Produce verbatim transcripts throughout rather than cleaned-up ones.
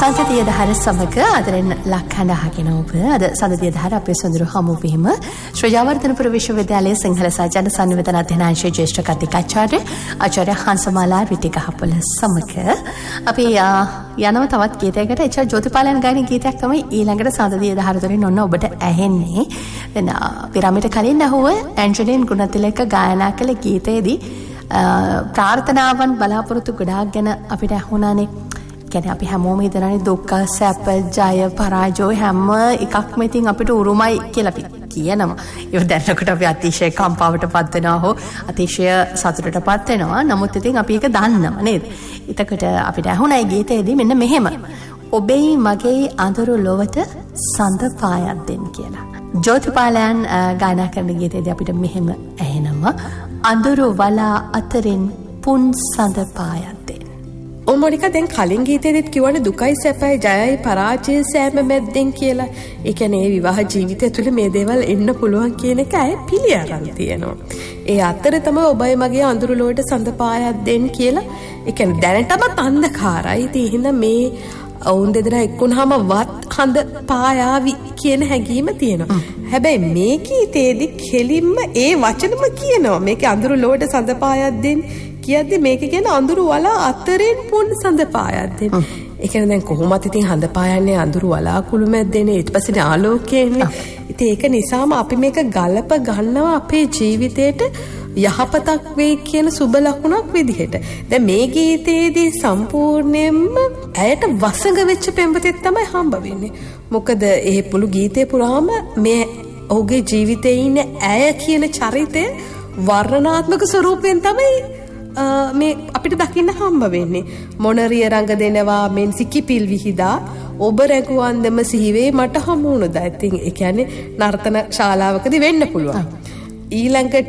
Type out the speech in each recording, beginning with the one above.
සඳතිය දහර සමග අදරෙන් ලක්හඬ අහගෙන ඔබ අද සඳතිය දහර අපේ සොඳුරු හමුවීම ශ්‍රී ජයවර්ධනපුර විශ්වවිද්‍යාලයේ සිංහල සහ ජන සංවර්ධන අධ්‍යනාංශයේ ජ්‍යෙෂ්ඨ කතිකාචාර්ය ආචාර්ය හංසමාලා රිටිකහපොළ සමග අපි යනවා තවත් ගීතයකට. එච්.ආර්. ජෝතිපාලයන් ගායන ගීතයක් තමයි ඊළඟට සඳතිය දහර තුලින් ඔන්න ඔබට ඇහෙන්නේ. වෙන පිරමිඩ කලින් අහුව ඇන්ජලින් ගුණතිලක ගායනා කළ ගීතයේදී ප්‍රාර්ථනාවන් බලාපොරොත්තු ගොඩාක් ගැන අපිට ඇහුණානේ. කියන්නේ අපි හැමෝම හිතනනේ දුක්ඛ සැප ජය පරාජය හැම එකක්ම ඉතින් අපිට උරුමයි කියලා අපි කියනවා. ඒක දැනනකොට අපි අතිශය කම්පාවටපත් වෙනවා හෝ අතිශය සතුටටපත් වෙනවා. නමුත් ඉතින් අපි ඒක දන්නව නේද? එතකොට අපිට ඇහුණයි ගීතයේදී මෙන්න මෙහෙම. ඔබේ මගේ අඳුරු ලොවට සඳ පායක් දෙන්න කියලා. ජෝතිපාලයන් ගායනා කරන ගීතයේදී අපිට මෙහෙම ඇහෙනවා. අඳුරු වලා අතරින් පුන් සඳ පායක් දෙන්න. ඔය මොනිකා දැන් කලින් ගීතෙදිත් කිව්වනේ දුකයි සැපයි ජයයි පරාජය සෑම මැද්දෙන් කියලා. ඒ කියන්නේ මේ විවාහ ජීවිතය තුළ මේ දේවල් එන්න පුළුවන් කියන එක අය පිළි අරන් තියෙනවා. ඒ අතර තමයි ඔබයි මගේ අඳුරු ලොවට සඳ පායක් දෙන්න කියලා. ඒ කියන්නේ දැනටමත් අන්ධකාරයි. ඉතින් එහෙනම් මේ ඔවුන් දෙදෙනා එක්ුණාම වත් හඳ පායාවි කියන හැඟීම තියෙනවා. හැබැයි මේ ගීතේදී කෙලින්ම ඒ වචනම කියනවා. මේකේ අඳුරු ලොවට සඳ පායක් දෙන්න කියද්දි මේක කියන අඳුරු වලා අතරින් පුන් සඳ පායක් දෙන්න. ඒ කියන්නේ දැන් කොහොමද ඉතින් හඳ පායන්නේ අඳුරු වලා කුළු මැද්දේනේ ඊට පස්සේ ආලෝකයනේ. ඉතින් ඒක නිසාම අපි මේක ගලප ගන්නවා අපේ ජීවිතේට යහපතක් වෙයි කියන සුබ ලකුණක් විදිහට. දැන් මේ ගීතේදී සම්පූර්ණයෙන්ම ඇයට වසඟ වෙච්ච පෙම්වතෙක් තමයි හම්බ වෙන්නේ. මොකද ඒ පුළු ගීතේ පුරාම මේ ඔහුගේ ජීවිතේ ඉන්න ඇය කියන චරිතය වර්ණනාත්මක ස්වරූපයෙන් තමයි මේ අපිට දකින්න හම්බ වෙන්නේ. මොනරිය රංග දෙනවා මෙන් සිකිපිල් විහිදා ඔබ රැකුවන්දම සිහිවේ මට හමු වුණා. ඉතින් ඒ කියන්නේ නර්තන ශාලාවකදී වෙන්න පුළුවන්. ඊළඟට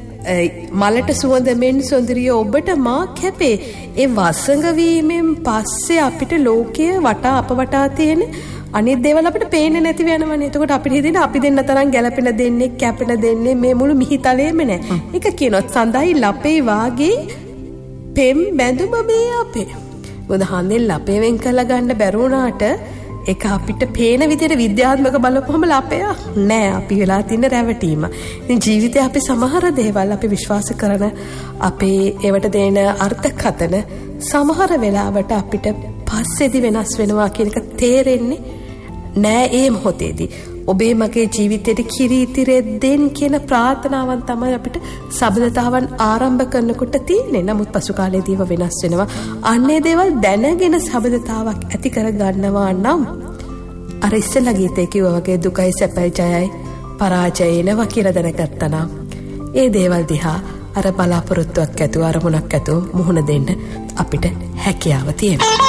මලට සුවඳ මෙන් සොඳුරිය ඔබට මා කැපේ. ඒ වසඟ වීමෙන් පස්සේ අපිට ලෝකයේ වටා අප වටා තියෙන අනිත් දේවල් අපිට පේන්නේ නැති වෙනවනේ. එතකොට අපිට හිතෙන අපි දෙන්න තරම් ගැළපෙන දෙන්නේ කැපෙන දෙන්නේ මේ මුළු මිහිතලයේම නැහැ. ඒක කියනොත් සඳයි ලපේ වාගේ පෙම් බැඳුම මේ අපේ. මොකද හන්දෙන් ලපේ වෙන් කරලා ගන්න බැරුණාට ඒක අපිට පේන විදිහට විද්‍යාත්මක බලපුවම ලපේ නෑ. අපි වෙලා තියෙන රැවටීම. ඉතින් ජීවිතේ අපි සමහර දේවල් අපි විශ්වාස කරන අපේ ඒවට දෙන අර්ථකථන සමහර වෙලාවට අපිට පස්සේදී වෙනස් වෙනවා කියන එක තේරෙන්නේ නෑ ඒ මොහොතේදී. ඔබේ මගේ ජීවිතේට කිරීතිරෙ දෙන්න කියන ප්‍රාර්ථනාවන් තමයි අපිට සබඳතාවන් ආරම්භ කරනකොට තියෙන්නේ. නමුත් පසු කාලේදීව වෙනස් වෙනවා. අන්නේ දේවල් දැනගෙන සබඳතාවක් ඇති කර ගන්නවා නම් අර ඉස්සෙල්ලා ගීතේ කිව්වා වගේ දුකයි සැපයි ජයයි පරාජය එනවා කියලා දැනගත්තා නම් ඒ දේවල් දිහා අර බලාපොරොත්තුවක් ඇතුව අරමුණක් ඇතුව මුහුණ දෙන්න අපිට හැකියාව තියෙනවා.